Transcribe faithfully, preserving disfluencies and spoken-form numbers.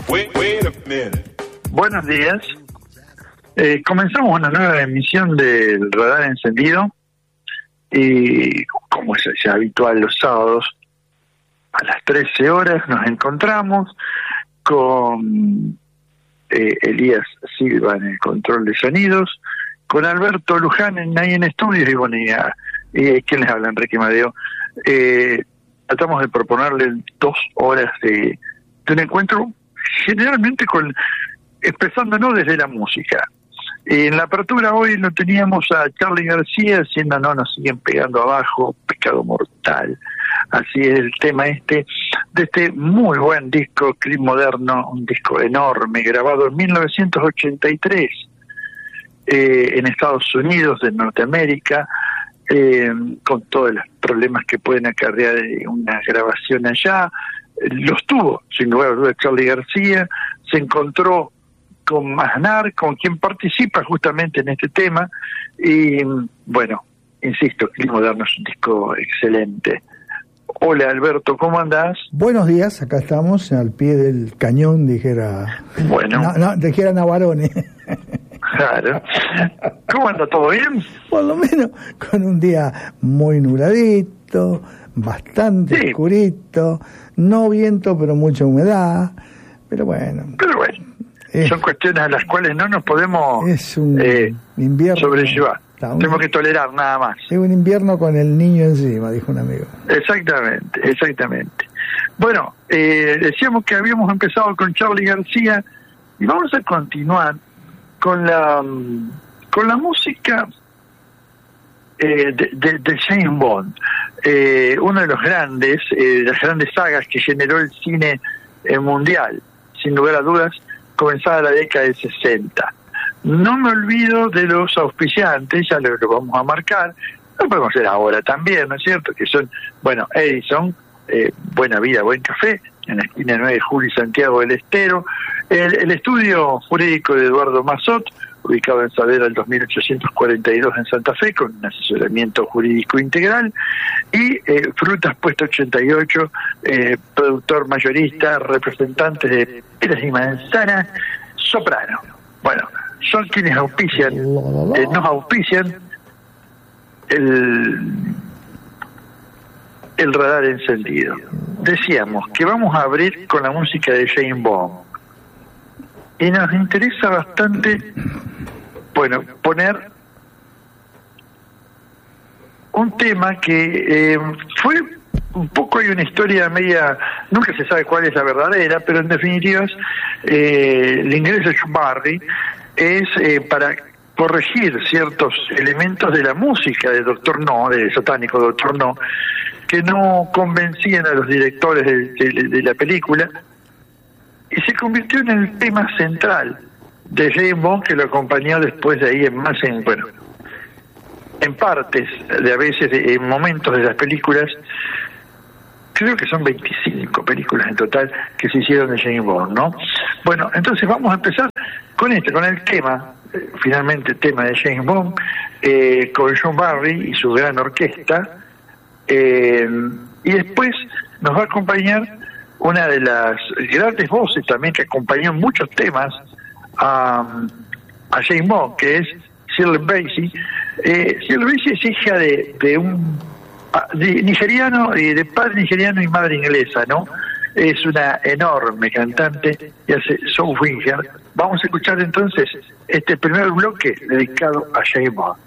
Buenos días. Eh, comenzamos una nueva emisión del Radar Encendido y, como es ya habitual los sábados, a las trece horas nos encontramos con eh, Elías Silva en el control de sonidos, con Alberto Luján en, ahí en estudios y bueno, y, a, y ¿quién les habla? Enrique Madeo. Eh, tratamos de proponerle dos horas de, de un encuentro generalmente con expresándonos desde la música. En la apertura hoy lo teníamos a Charly García haciendo No nos siguen pegando abajo, Pecado Mortal. Así es el tema este, de este muy buen disco, Clip Moderno, un disco enorme, grabado en mil novecientos ochenta y tres eh, en Estados Unidos de Norteamérica, eh, con todos los problemas que pueden acarrear una grabación allá. Los tuvo, sin lugar a dudas, Charly García. Se encontró con Aznar, con quien participa justamente en este tema, y bueno, insisto, Clip Moderno es un disco excelente. Hola Alberto, ¿cómo andás? Buenos días, acá estamos al pie del cañón, dijera bueno, no, no, dijera Navarone. Claro. ¿Cómo anda? ¿Todo bien? Por lo menos con un día muy nubladito, bastante sí. oscurito, no viento pero mucha humedad, pero bueno. Pero bueno. Es, son cuestiones a las cuales no nos podemos es un eh, invierno, sobrellevar. Un, Tenemos que tolerar nada más. Es un invierno con el niño encima, dijo un amigo. Exactamente, exactamente. Bueno, eh, decíamos que habíamos empezado con Charly García y vamos a continuar con la con la música eh, de, de, de James Bond, eh, uno de los grandes, eh, las grandes sagas que generó el cine eh, mundial, sin lugar a dudas, comenzada la década del sesenta. No me olvido de los auspiciantes, ya lo, lo vamos a marcar, lo podemos hacer ahora también, ¿no es cierto? Que son, bueno, Edison, eh, Buena Vida, Buen Café, en la esquina nueve de Julio y Santiago del Estero, el, el estudio jurídico de Eduardo Mazot, ubicado en Saavedra del dos mil ochocientos cuarenta y dos en Santa Fe, con un asesoramiento jurídico integral, y eh, Frutas Puesto ochenta y ocho, eh, productor mayorista, representante de peras y manzanas, Soprano. Bueno, son quienes auspician, eh, nos auspician el, el Radar Encendido. Decíamos que vamos a abrir con la música de James Bond. Y nos interesa bastante, bueno, poner un tema que eh, fue un poco, hay una historia media, nunca se sabe cuál es la verdadera, pero en definitiva eh, el ingreso de Chuck Berry es eh, para corregir ciertos elementos de la música de Doctor No, del satánico Doctor No, que no convencían a los directores de, de, de la película, y se convirtió en el tema central de James Bond, que lo acompañó después de ahí en más en bueno en partes de a veces de, en momentos de las películas. Creo que son veinticinco películas en total que se hicieron de James Bond, ¿no? Bueno, entonces vamos a empezar con este, con el tema, eh, finalmente el tema de James Bond, eh, con John Barry y su gran orquesta, eh, y después nos va a acompañar una de las grandes voces también que acompañó en muchos temas a, a James Bond, que es Shirley Bassey. Eh, Shirley Bassey es hija de, de un de nigeriano, y de padre nigeriano y madre inglesa, ¿no? Es una enorme cantante y hace soul finger. Vamos a escuchar entonces este primer bloque dedicado a James Bond.